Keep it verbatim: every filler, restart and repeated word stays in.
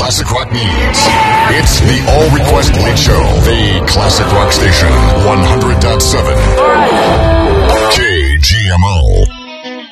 classic rock needs. It's the All Request Late Show, the classic rock station, one hundred point seven